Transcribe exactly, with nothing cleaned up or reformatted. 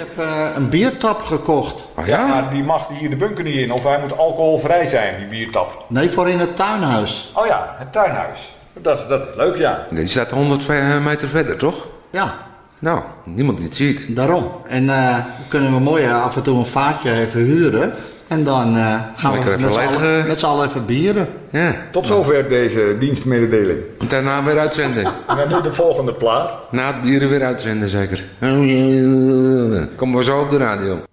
heb uh, een biertap gekocht. Oh, ja? Ja, die mag hier de bunker niet in. Of hij moet alcoholvrij zijn, die biertap. Nee, voor in het tuinhuis. Oh ja, het tuinhuis. Dat is, dat is leuk, ja. Die staat honderd meter verder, toch? Ja, Nou, niemand die het ziet. daarom. En uh, dan kunnen we mooi uh, af en toe een vaatje even huren. En dan uh, gaan Lekker we even met z'n leeg, allen, uh... met z'n allen even bieren. Ja. Tot zover deze dienstmededeling. En daarna weer uitzenden. En dan nu de volgende plaat. Na het bieren weer uitzenden, zeker. Komen we zo op de radio.